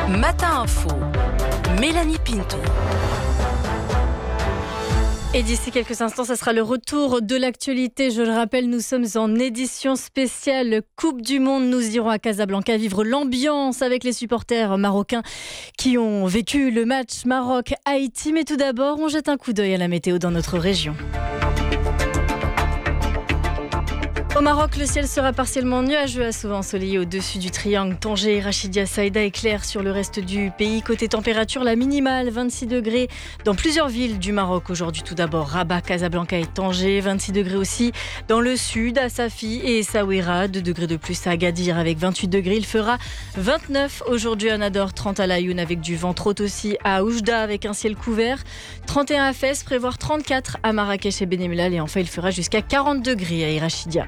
Matin Info, Mélanie Pinto. Et d'ici quelques instants, ça sera le retour de l'actualité. Je le rappelle, nous sommes en édition spéciale Coupe du Monde. Nous irons à Casablanca vivre l'ambiance avec les supporters marocains qui ont vécu le match Maroc-Haïti. Mais tout d'abord, on jette un coup d'œil à la météo dans notre région. Au Maroc, le ciel sera partiellement nuageux à souvent ensoleillé au-dessus du triangle. Tanger, Rachidia, Saïda et clair sur le reste du pays. Côté température, la minimale, 26 degrés dans plusieurs villes du Maroc. Aujourd'hui, tout d'abord, Rabat, Casablanca et Tanger. 26 degrés aussi dans le sud, à Safi et Essaouira. 2 degrés de plus à Agadir avec 28 degrés. Il fera 29 aujourd'hui à Nador, 30 à Laayoune avec du vent. Trot aussi à Oujda avec un ciel couvert. 31 à Fès, prévoir 34 à Marrakech et Ben Mellal. Et enfin, il fera jusqu'à 40 degrés à Irachidia.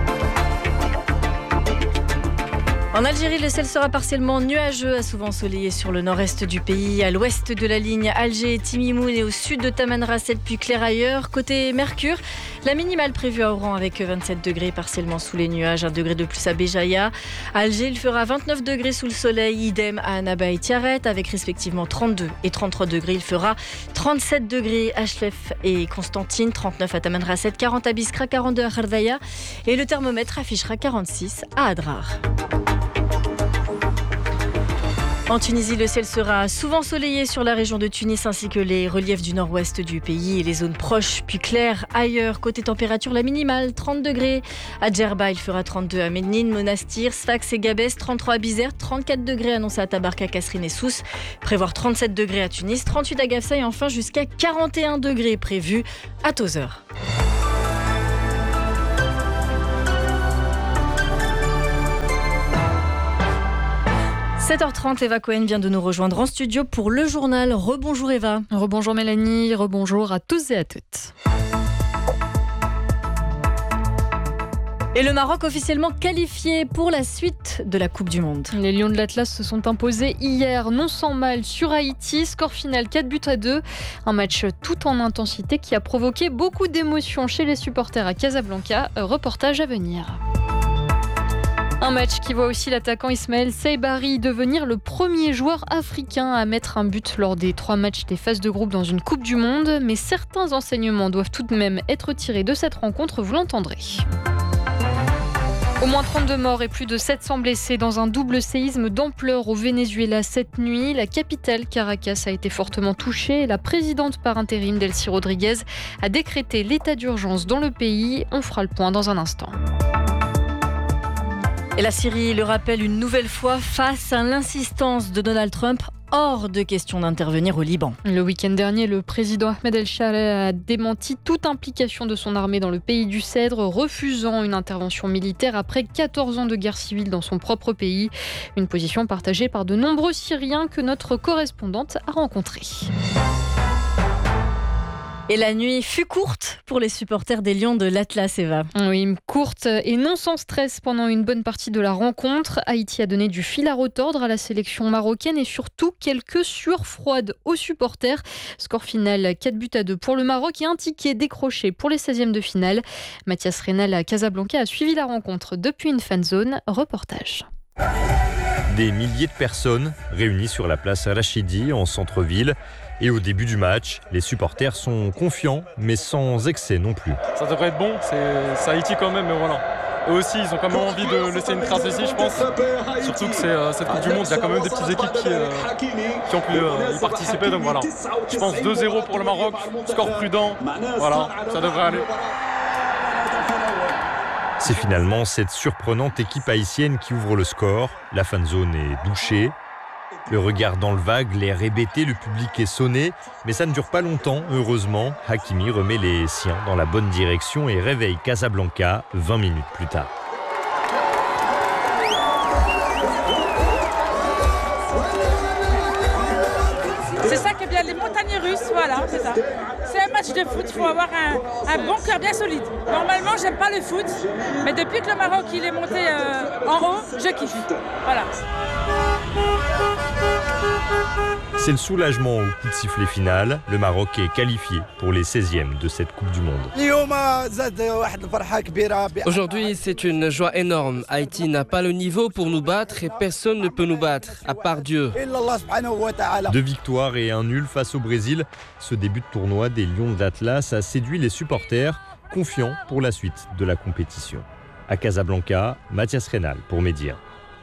En Algérie, le ciel sera partiellement nuageux, à souvent ensoleillé sur le nord-est du pays, à l'ouest de la ligne Alger et Timimoun et au sud de Tamanrasset puis clair ailleurs. Côté Mercure, la minimale prévue à Oran avec 27 degrés partiellement sous les nuages, 1 degré de plus à Béjaïa. À Alger, il fera 29 degrés sous le soleil, idem à Annaba et Tiaret avec respectivement 32 et 33 degrés. Il fera 37 degrés à Chlef et Constantine, 39 à Tamanrasset, 40 à Biskra, 42 à Khardaya et le thermomètre affichera 46 à Adrar. En Tunisie, le ciel sera souvent ensoleillé sur la région de Tunis ainsi que les reliefs du nord-ouest du pays et les zones proches puis claires ailleurs. Côté température, la minimale, 30 degrés. À Djerba, il fera 32 à Médine, Monastir, Sfax et Gabès, 33 à Bizerte, 34 degrés annoncés à Tabarka, Kasserine et Sousse. Prévoir 37 degrés à Tunis, 38 à Gafsa et enfin jusqu'à 41 degrés prévus à Tozeur. 7h30, Eva Cohen vient de nous rejoindre en studio pour le journal. Rebonjour Eva. Rebonjour Mélanie, rebonjour à tous et à toutes. Et le Maroc officiellement qualifié pour la suite de la Coupe du Monde. Les Lions de l'Atlas se sont imposés hier, non sans mal, sur Haïti. Score final 4-2. Un match tout en intensité qui a provoqué beaucoup d'émotions chez les supporters à Casablanca. Reportage à venir. Un match qui voit aussi l'attaquant Ismaël Saibari devenir le premier joueur africain à mettre un but lors des 3 matchs des phases de groupe dans une Coupe du Monde. Mais certains enseignements doivent tout de même être tirés de cette rencontre, vous l'entendrez. Au moins 32 morts et plus de 700 blessés dans un double séisme d'ampleur au Venezuela cette nuit. La capitale, Caracas, a été fortement touchée. La présidente par intérim, Delcy Rodriguez, a décrété l'état d'urgence dans le pays. On fera le point dans un instant. Et la Syrie le rappelle une nouvelle fois face à l'insistance de Donald Trump. Hors de question d'intervenir au Liban. Le week-end dernier, le président Ahmed El-Sharaa a démenti toute implication de son armée dans le pays du Cèdre, refusant une intervention militaire après 14 ans de guerre civile dans son propre pays. Une position partagée par de nombreux Syriens que notre correspondante a rencontrés. Et la nuit fut courte pour les supporters des Lions de l'Atlas, Eva. Oui, courte et non sans stress pendant une bonne partie de la rencontre. Haïti a donné du fil à retordre à la sélection marocaine et surtout quelques sueurs froides aux supporters. Score final 4-2 pour le Maroc et un ticket décroché pour les 16e de finale. Mathias Reynal à Casablanca a suivi la rencontre depuis une fanzone. Reportage. Des milliers de personnes réunies sur la place Rachidi en centre-ville. Et au début du match, les supporters sont confiants, mais sans excès non plus. Ça devrait être bon, c'est Haïti quand même, mais voilà. Eux aussi, ils ont quand même envie de laisser une trace ici, je pense. Surtout que c'est cette Coupe du Monde, il y a quand même des petites équipes qui ont pu y participer. Donc voilà, je pense 2-0 pour le Maroc, score prudent, voilà, ça devrait aller. C'est finalement cette surprenante équipe haïtienne qui ouvre le score. La fanzone est douchée. Le regard dans le vague, l'air hébété, le public est sonné. Mais ça ne dure pas longtemps, heureusement. Hakimi remet les siens dans la bonne direction et réveille Casablanca 20 minutes plus tard. C'est ça qui est bien, les montagnes russes, voilà, c'est ça. C'est un match de foot, il faut avoir un bon cœur bien solide. Normalement, j'aime pas le foot, mais depuis que le Maroc il est monté en haut, je kiffe. Voilà. C'est le soulagement au coup de sifflet final. Le Maroc est qualifié pour les 16e de cette Coupe du Monde. Aujourd'hui, c'est une joie énorme. Haïti n'a pas le niveau pour nous battre et personne ne peut nous battre, à part Dieu. 2 victoires et un nul face au Brésil. Ce début de tournoi des Lions de l'Atlas a séduit les supporters, confiants pour la suite de la compétition. À Casablanca, Mathias Reynal pour Média.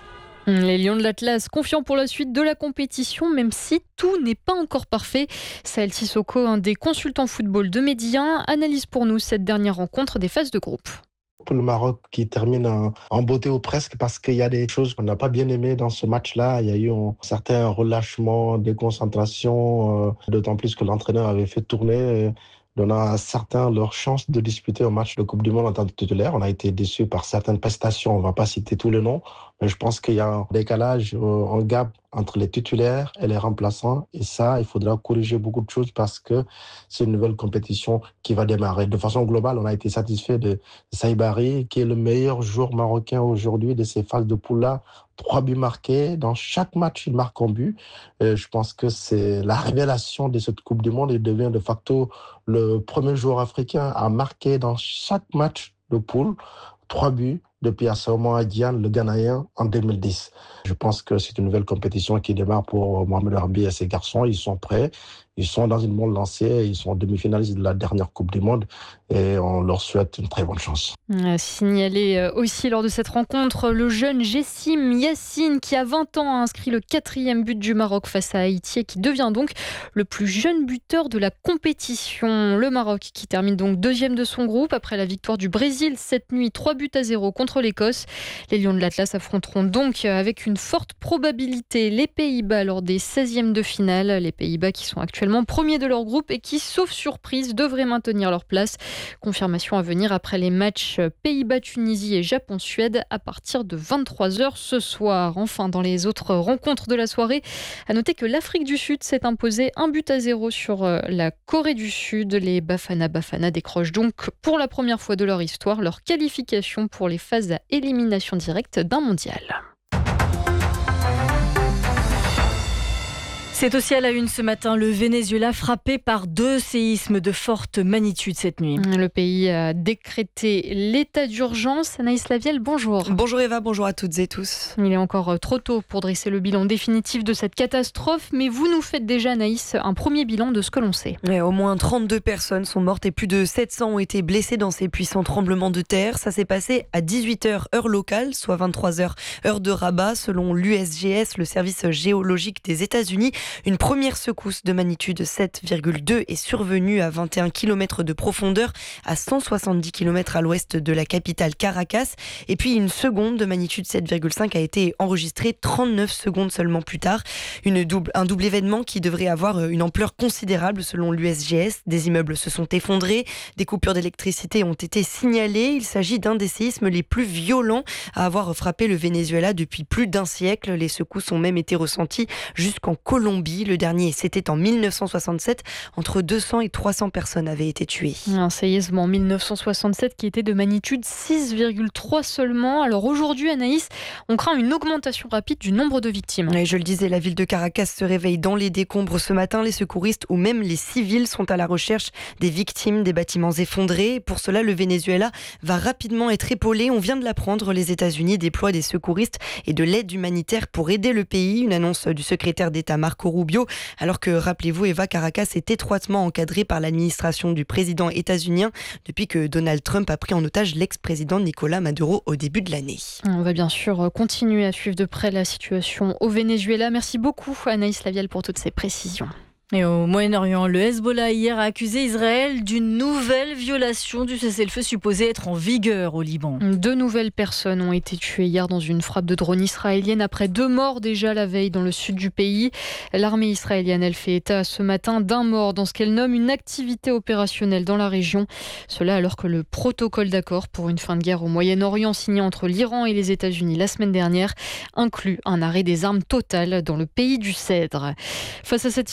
Les Lions de l'Atlas confiants pour la suite de la compétition, même si tout n'est pas encore parfait. Sahel Sissoko, un des consultants football de Média, analyse pour nous cette dernière rencontre des phases de groupe. Pour le Maroc qui termine en beauté ou presque, parce qu'il y a des choses qu'on n'a pas bien aimées dans ce match-là. Il y a eu un certain relâchement, déconcentration, d'autant plus que l'entraîneur avait fait tourner, donnant à certains leur chance de disputer un match de Coupe du Monde en tant que titulaire. On a été déçus par certaines prestations, on ne va pas citer tous les noms, mais je pense qu'il y a un décalage, un gap entre les titulaires et les remplaçants. Et ça, il faudra corriger beaucoup de choses parce que c'est une nouvelle compétition qui va démarrer. De façon globale, on a été satisfait de Saïbari, qui est le meilleur joueur marocain aujourd'hui de ces phases de poule-là. 3 buts marqués. Dans chaque match, il marque un but. Je pense que c'est la révélation de cette Coupe du Monde. Il devient de facto le premier joueur africain à marquer dans chaque match de poule 3 buts depuis Asamoah Gyan, le Ghanéen, en 2010. Je pense que c'est une nouvelle compétition qui démarre pour Mohamed Harbi et ses garçons. Ils sont prêts. Ils sont dans une bonne lancée. Ils sont demi-finalistes de la dernière Coupe du Monde et on leur souhaite une très bonne chance. Signalé aussi lors de cette rencontre, le jeune Jessim Yassine qui a 20 ans a inscrit le 4e but du Maroc face à Haïti et qui devient donc le plus jeune buteur de la compétition. Le Maroc qui termine donc 2e de son groupe après la victoire du Brésil cette nuit, 3-0 contre l'Écosse. Les Lions de l'Atlas affronteront donc avec une forte probabilité les Pays-Bas lors des 16e de finale. Les Pays-Bas qui sont actuellement premiers de leur groupe et qui, sauf surprise, devraient maintenir leur place. Confirmation à venir après les matchs Pays-Bas-Tunisie et Japon-Suède à partir de 23h ce soir. Enfin, dans les autres rencontres de la soirée, à noter que l'Afrique du Sud s'est imposée 1-0 sur la Corée du Sud. Les Bafana Bafana décrochent donc pour la première fois de leur histoire leur qualification pour les phases à élimination directe d'un mondial. C'est aussi à la une ce matin, le Venezuela frappé par 2 séismes de forte magnitude cette nuit. Le pays a décrété l'état d'urgence. Anaïs Lavielle, bonjour. Bonjour Eva, bonjour à toutes et tous. Il est encore trop tôt pour dresser le bilan définitif de cette catastrophe, mais vous nous faites déjà, Anaïs, un premier bilan de ce que l'on sait. Au moins 32 personnes sont mortes et plus de 700 ont été blessées dans ces puissants tremblements de terre. Ça s'est passé à 18h heure locale, soit 23h heure de Rabat, selon l'USGS, le service géologique des États-Unis. Une première secousse de magnitude 7,2 est survenue à 21 km de profondeur, à 170 km à l'ouest de la capitale Caracas. Et puis une seconde de magnitude 7,5 a été enregistrée 39 secondes seulement plus tard. Un double événement qui devrait avoir une ampleur considérable selon l'USGS. Des immeubles se sont effondrés, des coupures d'électricité ont été signalées. Il s'agit d'un des séismes les plus violents à avoir frappé le Venezuela depuis plus d'un siècle. Les secousses ont même été ressenties jusqu'en Colombie. Le dernier, c'était en 1967. Entre 200 et 300 personnes avaient été tuées. Un séisme en 1967 qui était de magnitude 6,3 seulement. Alors aujourd'hui, Anaïs, on craint une augmentation rapide du nombre de victimes. Et je le disais, la ville de Caracas se réveille dans les décombres ce matin. Les secouristes ou même les civils sont à la recherche des victimes des bâtiments effondrés. Pour cela, le Venezuela va rapidement être épaulé. On vient de l'apprendre, les États-Unis déploient des secouristes et de l'aide humanitaire pour aider le pays. Une annonce du secrétaire d'État Marco Rubio, alors que, rappelez-vous, Eva, Caracas est étroitement encadrée par l'administration du président états-unien depuis que Donald Trump a pris en otage l'ex-président Nicolás Maduro au début de l'année. On va bien sûr continuer à suivre de près la situation au Venezuela. Merci beaucoup Anaïs Lavielle pour toutes ces précisions. Et au Moyen-Orient, le Hezbollah hier a accusé Israël d'une nouvelle violation du cessez-le-feu supposé être en vigueur au Liban. 2 nouvelles personnes ont été tuées hier dans une frappe de drone israélienne après 2 morts déjà la veille dans le sud du pays. L'armée israélienne, elle fait état ce matin d'un mort dans ce qu'elle nomme une activité opérationnelle dans la région. Cela alors que le protocole d'accord pour une fin de guerre au Moyen-Orient signé entre l'Iran et les États-Unis la semaine dernière inclut un arrêt des armes total dans le pays du Cèdre. Face à cette situation,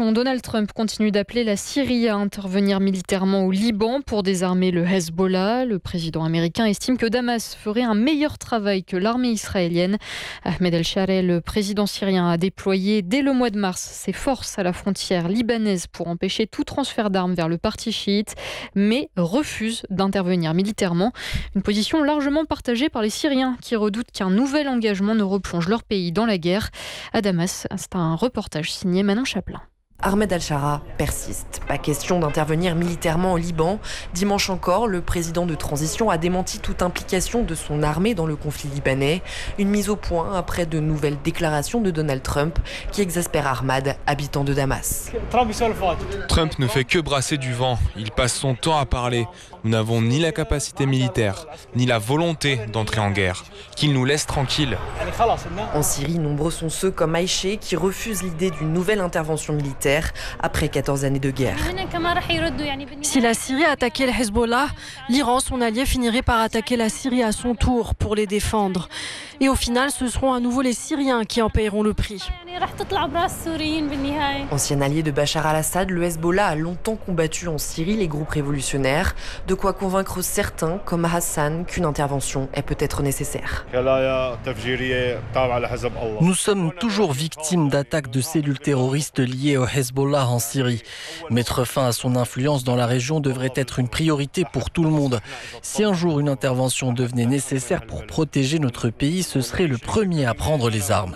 l'administration Donald Trump continue d'appeler la Syrie à intervenir militairement au Liban pour désarmer le Hezbollah. Le président américain estime que Damas ferait un meilleur travail que l'armée israélienne. Ahmed El-Shareh, le président syrien, a déployé dès le mois de mars ses forces à la frontière libanaise pour empêcher tout transfert d'armes vers le parti chiite, mais refuse d'intervenir militairement. Une position largement partagée par les Syriens qui redoutent qu'un nouvel engagement ne replonge leur pays dans la guerre. À Damas, c'est un reportage signé Manon Chaplin. Ahmed Al-Shara persiste. Pas question d'intervenir militairement au Liban. Dimanche encore, le président de transition a démenti toute implication de son armée dans le conflit libanais. Une mise au point après de nouvelles déclarations de Donald Trump qui exaspère Ahmad, habitant de Damas. Trump ne fait que brasser du vent. Il passe son temps à parler. Nous n'avons ni la capacité militaire, ni la volonté d'entrer en guerre. Qu'il nous laisse tranquilles. En Syrie, nombreux sont ceux comme Aïché qui refusent l'idée d'une nouvelle intervention militaire après 14 années de guerre. Si la Syrie attaquait le Hezbollah, l'Iran, son allié, finirait par attaquer la Syrie à son tour pour les défendre. Et au final, ce seront à nouveau les Syriens qui en paieront le prix. Ancien allié de Bachar al-Assad, le Hezbollah a longtemps combattu en Syrie les groupes révolutionnaires, de quoi convaincre certains, comme Hassan, qu'une intervention est peut-être nécessaire. Nous sommes toujours victimes d'attaques de cellules terroristes liées au Hezbollah en Syrie. Mettre fin à son influence dans la région devrait être une priorité pour tout le monde. Si un jour une intervention devenait nécessaire pour protéger notre pays, ce serait le premier à prendre les armes.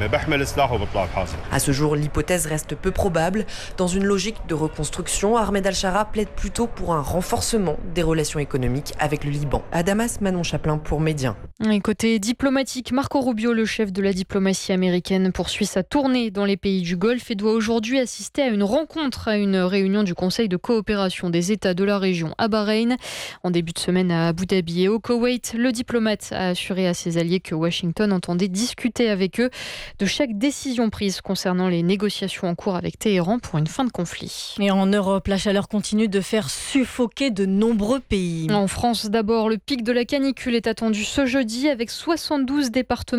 À ce jour, l'hypothèse reste peu probable. Dans une logique de reconstruction, Ahmed Al-Shara plaide plutôt pour un renforcement des relations économiques avec le Liban. À Damas, Manon Chaplin pour Média. Et côté diplomatique, Marco Rubio, le chef de la diplomatie américaine, poursuit sa tournée dans les pays du Golfe et doit aujourd'hui assister à une rencontre, à une réunion du Conseil de coopération des États de la région à Bahreïn. En début de semaine à Abu Dhabi et au Koweït, le diplomate a assuré à ses alliés que Washington entendait discuter avec eux de chaque décision prise concernant les négociations en cours avec Téhéran pour une fin de conflit. Et en Europe, la chaleur continue de faire suffoquer de nombreux pays. En France, d'abord, le pic de la canicule est attendu ce jeudi avec 72 départements